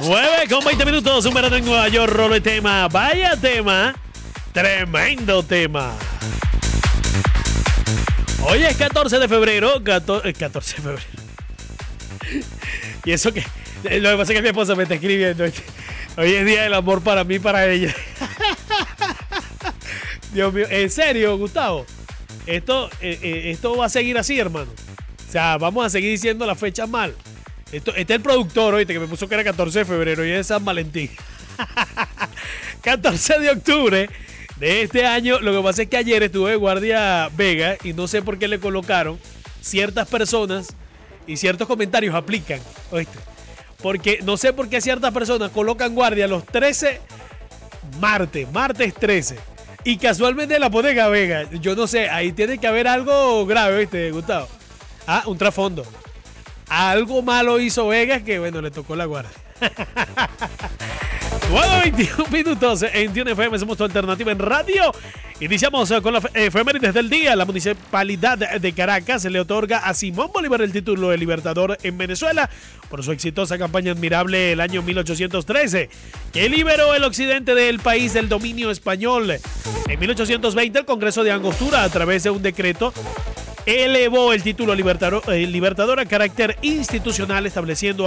9:20, un verano en Nueva York, rolo de tema. Vaya tema, tremendo tema. Hoy es 14 de febrero, 14 de febrero. Y eso que, lo que pasa es que mi esposa me está escribiendo. Hoy es día del amor para mí y para ella. Dios mío, en serio, Gustavo. Esto va a seguir así, hermano. O sea, vamos a seguir diciendo las fechas mal. Este es el productor, oíste, que me puso que era 14 de febrero y es San Valentín. 14 de octubre de este año. Lo que pasa es que ayer estuve de guardia Vega y no sé por qué le colocaron ciertas personas y ciertos comentarios aplican, oíste. Porque no sé por qué ciertas personas colocan guardia los 13 martes 13. Y casualmente la ponen a Vega. Yo no sé, ahí tiene que haber algo grave, ¿viste, Gustavo? Ah, un trasfondo. Algo malo hizo Vegas que, bueno, le tocó la guardia. 9:21 en Tune FM, somos tu alternativa en radio. Iniciamos con la efemérides del día. La municipalidad de Caracas se le otorga a Simón Bolívar el título de Libertador en Venezuela por su exitosa campaña admirable el año 1813, que liberó el occidente del país del dominio español. En 1820, el Congreso de Angostura, a través de un decreto, elevó el título libertador a carácter institucional, estableciendo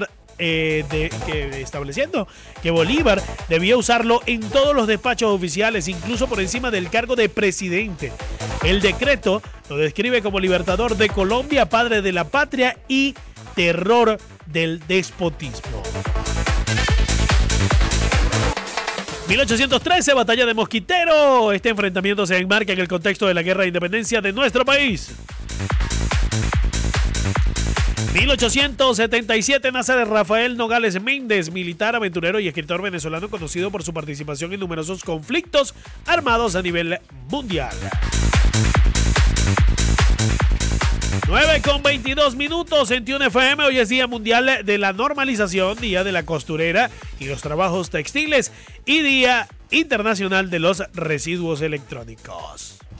que Bolívar debía usarlo en todos los despachos oficiales, incluso por encima del cargo de presidente. El decreto lo describe como libertador de Colombia, padre de la patria y terror del despotismo. 1813, batalla de Mosquitero. Este enfrentamiento se enmarca en el contexto de la guerra de independencia de nuestro país. 1877 nace Rafael Nogales Méndez, militar, aventurero y escritor venezolano conocido por su participación en numerosos conflictos armados a nivel mundial. 9:22 en Tune FM. Hoy es Día Mundial de la Normalización, Día de la Costurera y los Trabajos Textiles y Día Internacional de los Residuos Electrónicos.